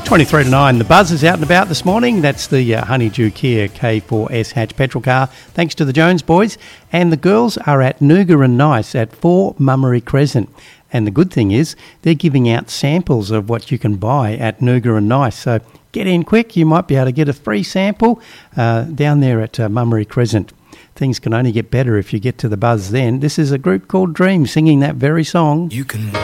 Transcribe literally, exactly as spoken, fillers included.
twenty-three to nine. The buzz is out and about this morning. That's the uh, Honeydew Kia K four S hatch petrol car, thanks to the Jones boys. And the girls are at Nooga and Nice at four Mummery Crescent. And the good thing is they're giving out samples of what you can buy at Nooga and Nice. So get in quick. You might be able to get a free sample uh, down there at uh, Mummery Crescent. Things can only get better if you get to the buzz then. This is a group called Dream singing that very song. You can